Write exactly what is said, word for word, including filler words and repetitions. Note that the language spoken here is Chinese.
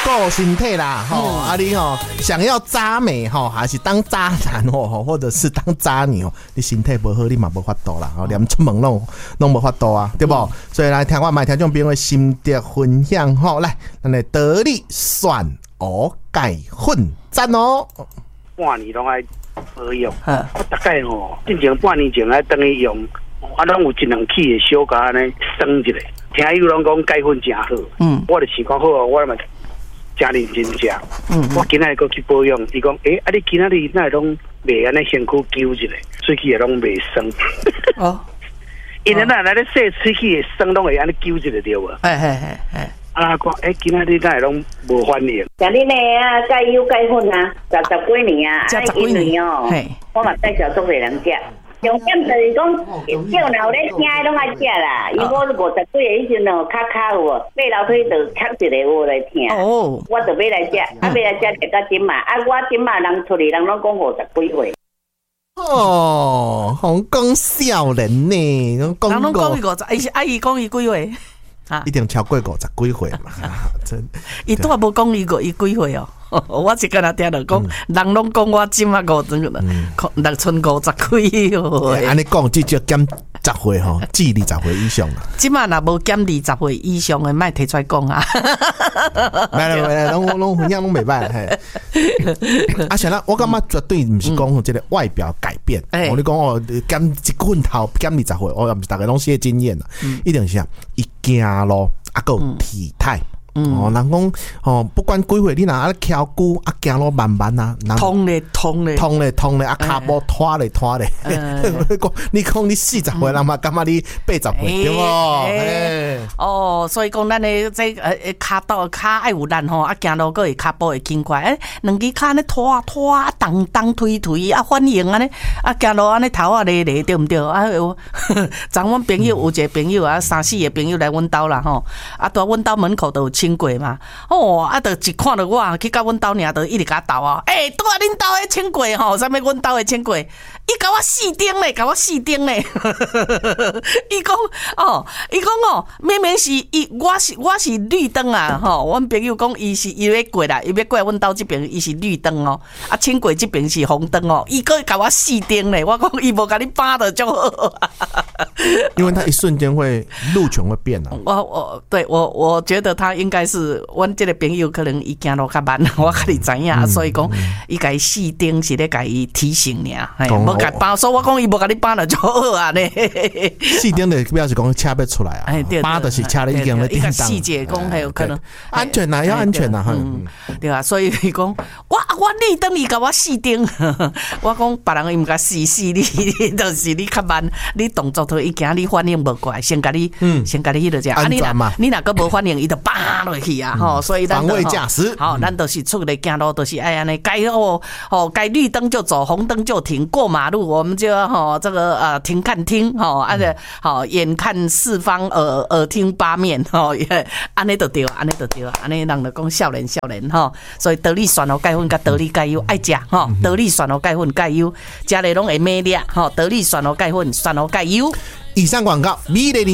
顾身体啦，吼、嗯，啊你吼想要渣美吼，还是当渣男吼，或者是当渣女哦，你身体不好，你嘛无法度啦，吼，连出门拢拢无法度啊，对不？嗯、所以来听我买听众朋友的心得分享吼，来，咱的得力蒜蚵钙粉赞哦， 半年拢爱保养，我大概吼，进前半年前爱等于用，我拢有一两起的小可安尼生一下。听伊拢讲钙粉真好，嗯，我就想讲好，我嘛真认真食，嗯，我今仔日去保养，伊讲，诶、欸，啊你今仔日那拢袂安尼身躯揪一下，喙齿也拢袂酸，哦，因为咱来咧洗喙齿的酸拢会安尼揪一下对无？哎哎哎哎，啊讲，诶、欸，今仔日那拢无反应。 像你呢啊，钙油钙粉啊，十十几年啊， 十几年哦，我嘛介绍做袂人食。重点就是讲，叫人有咧听的拢爱食啦。如果五十几个以前哦，卡卡有哦，爬楼梯就卡一个我来听。哦，我就要来食，啊，要来食食到今嘛，啊，我今嘛人出去人拢讲五十几岁。 哦，好讲少年呢， 人拢讲伊五十，伊是阿姨讲伊几岁？ 啊，一定超过五十几岁嘛，真。 伊拄也无讲伊个伊几岁哦。我是跟他听到讲，人拢讲我今啊五十了，六寸五十几哦。 安尼讲，至少减十岁吼，至二十岁以上啦。 今啊若无减二十岁以上的，莫提出来讲啊。 来来来，拢拢分享拢袂歹嘿。啊，像咱我感觉绝对毋是讲这个外表改变。我你讲哦，减一棍头减二十岁，我也毋是大家拢是经验啦，一定是啊，伊行路啊，个体态。嗯、哦，人讲哦，不管几岁，你若啊翘久啊，行路慢慢啊， 通咧通咧， 通咧通咧，啊，骹步拖咧拖咧。你讲你四十岁人嘛，感觉你八十岁对无？ 哦，所以讲咱的这呃骹刀骹爱有力吼，啊，行路个会骹步会轻快，诶，两只骹咧拖拖啊，动动推推啊，反应安尼，啊，行路安尼头啊咧咧对毋对？啊，昨阮朋友有一个朋友啊，三四个朋友来阮兜啦吼，啊，到阮兜门口都有轻轨嘛，哦，啊，就一看到我去到阮兜尔，就一直甲斗啊，诶、欸，拄啊恁兜的轻轨吼，啥物阮兜的轻轨，伊甲我四顶咧，甲我四顶咧，伊讲哦，伊讲哦，明明是伊，我是我是绿灯啊，吼，阮朋友讲伊是伊要过来，伊要过来阮兜这边，伊是绿灯哦，啊，轻轨这边是红灯哦，伊个甲我四顶咧，我讲伊无甲你扒的就好， 因为他一瞬间会路权会变啊。 我我对我我觉得他应该是阮这个朋友可能伊行路较慢，我甲你知影，嗯、所以讲伊甲伊四顶是咧甲伊提醒尔，嘿，无甲扒，所以我讲伊无甲你扒了就好啊咧。 四顶的表示讲车要出来啊，扒的是车咧已经咧叮当。 细节讲还有可能安全啊，要安全啊， 嗯，对啊，所以伊讲我我绿灯伊甲我四顶，我讲别人伊毋甲四四你，就是你较慢，你动作头一行你反应无过来，先甲你，嗯，先甲你迄个只， 安全嘛， 你若个无反应，伊就扒落去啊，吼，所以咱防卫驾驶， 好，咱都是出来行路都是哎呀，那该哦哦该绿灯就走，红灯就停，过马路我们就吼这个呃停看听，吼，啊个好眼看四方，耳耳听八面，吼，安尼就对，安尼就对，安尼人就讲少年少年吼，所以得力蒜蚵钙粉甲得力钙油爱食吼，得力蒜蚵钙粉钙油，食咧拢会美丽吼，得力蒜蚵钙粉蒜蚵钙油。 以上广告，米雷。